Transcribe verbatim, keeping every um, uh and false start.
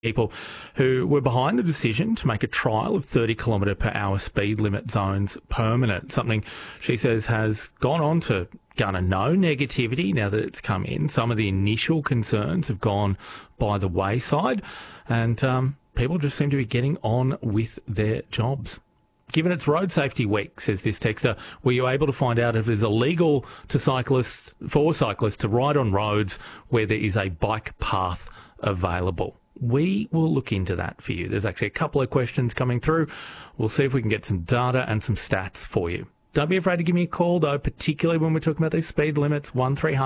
People who were behind the decision to make a trial of thirty kilometre per hour speed limit zones permanent, something she says has gone on to garner no negativity now that it's come in. Some of the initial concerns have gone by the wayside, and um, people just seem to be getting on with their jobs. Given it's Road Safety Week, says this texter, were you able to find out if it's illegal to cyclists, for cyclists to ride on roads where there is a bike path available? We will look into that for you. There's actually a couple of questions coming through. We'll see if we can get some data and some stats for you. Don't be afraid to give me a call, though, particularly when we're talking about these speed limits. one three hundred